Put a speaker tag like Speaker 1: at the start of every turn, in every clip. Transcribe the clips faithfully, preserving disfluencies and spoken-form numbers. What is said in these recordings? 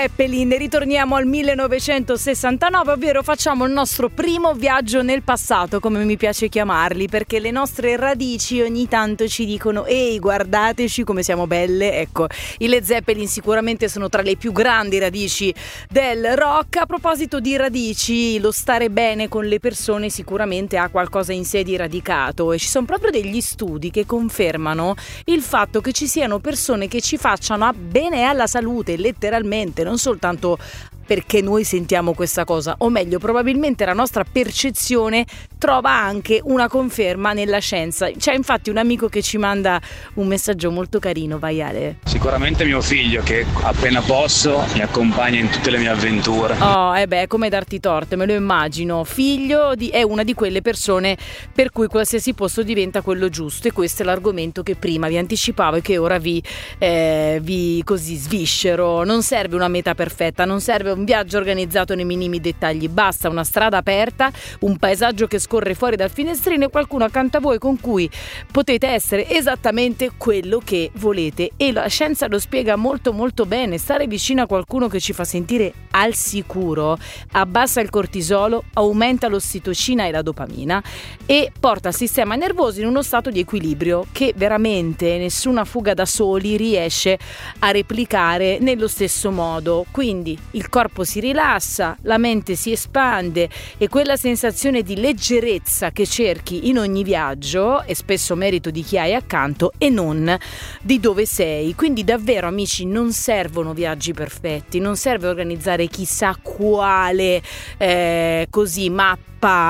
Speaker 1: Zeppelin. Ritorniamo al millenovecentosessantanove, ovvero facciamo il nostro primo viaggio nel passato, come mi piace chiamarli, perché le nostre radici ogni tanto ci dicono ehi, guardateci come siamo belle. Ecco, i Led Zeppelin sicuramente sono tra le più grandi radici del rock. A proposito di radici, lo stare bene con le persone sicuramente ha qualcosa in sé di radicato, e ci sono proprio degli studi che confermano il fatto che ci siano persone che ci facciano bene alla salute, letteralmente, non soltanto perché noi sentiamo questa cosa, o meglio, probabilmente la nostra percezione trova anche una conferma nella scienza. C'è infatti un amico che ci manda un messaggio molto carino. Vai Ale.
Speaker 2: Sicuramente mio figlio, che appena posso mi accompagna in tutte le mie avventure.
Speaker 1: Oh, eh beh, come darti torto, me lo immagino. Figlio di, è una di quelle persone per cui qualsiasi posto diventa quello giusto, e questo è l'argomento che prima vi anticipavo e che ora vi, eh, vi così sviscero. Non serve una meta perfetta, non serve un viaggio organizzato nei minimi dettagli, basta una strada aperta, un paesaggio che scorre fuori dal finestrino e qualcuno accanto a voi con cui potete essere esattamente quello che volete. E la scienza lo spiega molto molto bene. Stare vicino a qualcuno che ci fa sentire al sicuro abbassa il cortisolo, aumenta l'ossitocina e la dopamina e porta il sistema nervoso in uno stato di equilibrio che veramente nessuna fuga da soli riesce a replicare nello stesso modo. Quindi il corpo si rilassa, la mente si espande e quella sensazione di leggerezza che cerchi in ogni viaggio è spesso merito di chi hai accanto e non di dove sei. Quindi davvero, amici, non servono viaggi perfetti, non serve organizzare chissà quale eh, così mappa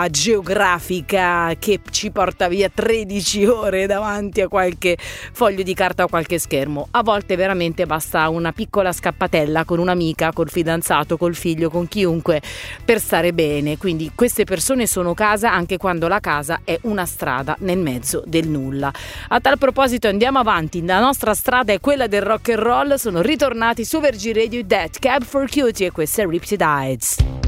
Speaker 1: geografica che ci porta via tredici ore davanti a qualche foglio di carta o qualche schermo. A volte veramente basta una piccola scappatella con un'amica, col fidanzato, col figlio, con chiunque, per stare bene. Quindi queste persone sono casa anche quando la casa è una strada nel mezzo del nulla. A tal proposito andiamo avanti, la nostra strada è quella del rock and roll. Sono ritornati su Virgin Radio Dead Cab for Cutie e questa è Riptide Eyes.